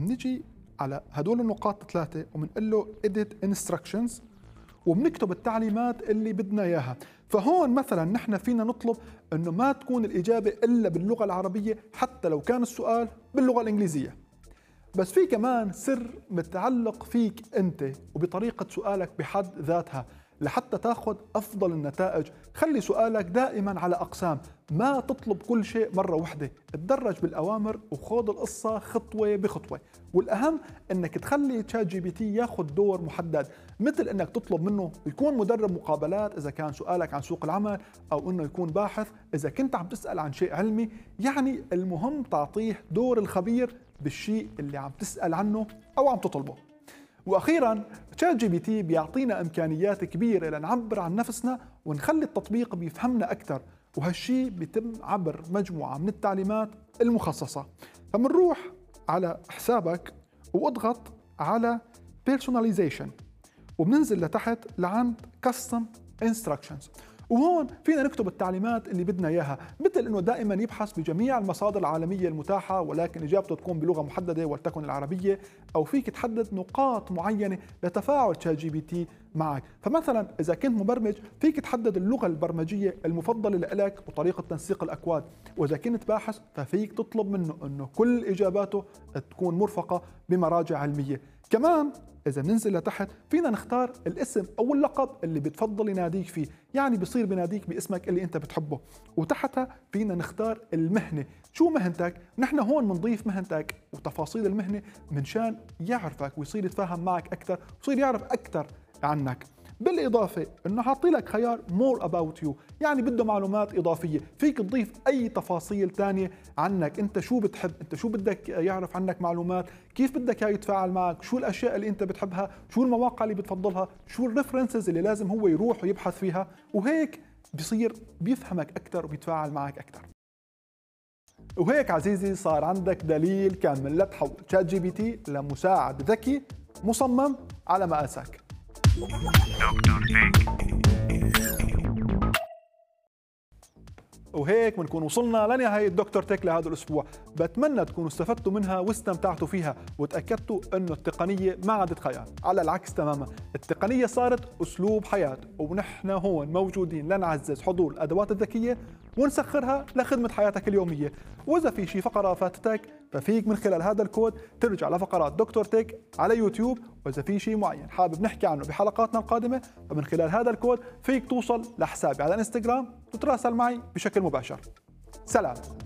بنيجي على هدول النقاط ثلاثة وبنقول له edit instructions وبنكتب التعليمات اللي بدنا اياها. فهون مثلا نحن فينا نطلب انه ما تكون الاجابة الا باللغة العربية حتى لو كان السؤال باللغة الانجليزية. بس في كمان سر متعلق فيك انت وبطريقة سؤالك بحد ذاتها لحتى تاخذ افضل النتائج. خلي سؤالك دائما على اقسام، ما تطلب كل شيء مرة واحدة، اتدرج بالاوامر وخذ القصة خطوة بخطوة. والاهم انك تخلي تشات جي بي تي ياخذ دور محدد، مثل انك تطلب منه يكون مدرب مقابلات اذا كان سؤالك عن سوق العمل، او انه يكون باحث اذا كنت عم تسأل عن شيء علمي. يعني المهم تعطيه دور الخبير بالشيء اللي عم تسأل عنه او عم تطلبه. واخيرا تشات جي بي تي بيعطينا امكانيات كبيره لنعبر عن نفسنا ونخلي التطبيق بيفهمنا اكثر، وهالشيء بيتم عبر مجموعه من التعليمات المخصصه. فمنروح على حسابك واضغط على personalization وبننزل لتحت لعند custom instructions، وهون فينا نكتب التعليمات اللي بدنا اياها، مثل انه دائما يبحث بجميع المصادر العالميه المتاحه ولكن اجابته تكون بلغه محدده ولتكن العربيه، او فيك تحدد نقاط معينه لتفاعل تشات جي بي تي معك. فمثلا اذا كنت مبرمج فيك تحدد اللغه البرمجيه المفضله لك وطريقه تنسيق الاكواد، واذا كنت باحث ففيك تطلب منه انه كل اجاباته تكون مرفقه بمراجع علميه. كمان إذا بننزل لتحت فينا نختار الاسم أو اللقب اللي بتفضل يناديك فيه، يعني بصير بناديك باسمك اللي أنت بتحبه، وتحتها فينا نختار المهنة، شو مهنتك؟ نحن هون بنضيف مهنتك وتفاصيل المهنة منشان يعرفك ويصير يتفاهم معك أكثر ويصير يعرف أكثر عنك. بالإضافة إنه حاطي لك خيار more about you، يعني بده معلومات إضافية، فيك تضيف أي تفاصيل تانية عنك، أنت شو بتحب، أنت شو بدك يعرف عنك معلومات، كيف بدك إياه يتفاعل معك، شو الأشياء اللي أنت بتحبها، شو المواقع اللي بتفضلها، شو الريفرنسز اللي لازم هو يروح ويبحث فيها، وهيك بصير بيفهمك أكثر وبيتفاعل معك أكثر. وهيك عزيزي صار عندك دليل كامل لتحول تشات جي بي تي لمساعد ذكي مصمم على مقاسك. وهيك بنكون وصلنا لنهاية دكتور تك لهذا الأسبوع. بتمنى تكونوا استفدتوا منها واستمتعتوا فيها وتأكدتوا أنه التقنية ما عادت خيال، على العكس تماما، التقنية صارت أسلوب حياة، ونحن هون موجودين لنعزز حضور الأدوات الذكية ونسخرها لخدمة حياتك اليومية. وإذا في شي فقرة فاتتك ففيك من خلال هذا الكود ترجع لفقرات دكتور تك على يوتيوب، وإذا في شي معين حابب نحكي عنه بحلقاتنا القادمة فمن خلال هذا الكود فيك توصل لحسابي على انستغرام وتتراسل معي بشكل مباشر. سلام.